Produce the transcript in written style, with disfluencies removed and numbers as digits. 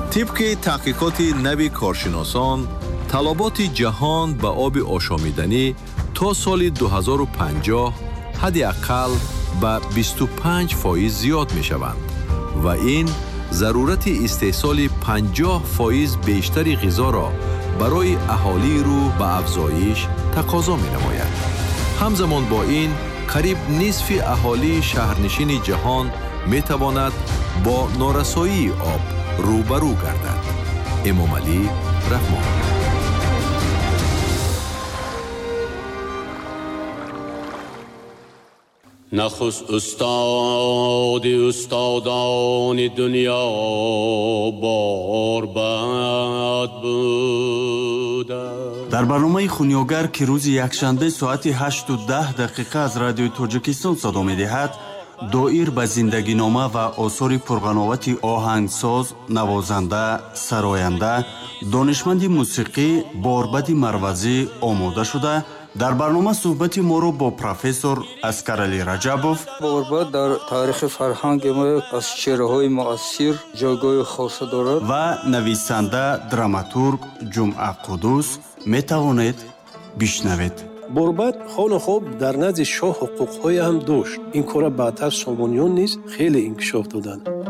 طبق تحقیقات نوی کارشناسان، طلبات جهان به آب آشامیدنی تا سال 2050 حداقل به 25% زیاد می شوند و این ضرورت استحصال 50% بیشتری غذا را برای اهالی رو به افزایش تقاضا می نماید. همزمان با این قریب نصف اهالی شهرنشین جهان می تواند با نارسایی آب روبرو گردد. امام علی رحمان. نخست استادان دنیا باربد بود. در برنامه خونیاگر که روز یکشنبه ساعت 8:10 از رادیوی تاجیکستان صدا می‌دهد، دایر به زندگی نامه و آثار پرقناوت آهنگساز، نوازنده، سراینده، دانشمند موسیقی باربد مروزی آماده شده. در برنامه صحبت ما رو با پروفسور اسکرعلی رجبوف باربد در تاریخ فرهنگ ما از چهره‌های مؤثر جایگاه خاص دارد و نویسنده دراماتورگ جمعه قدوس میتوانید بشنوید. باربد خان خواب در نزد شاه حقوق‌های هم داشت. این کار بعدتر سامانیان نیز خیلی انکشاف دادند.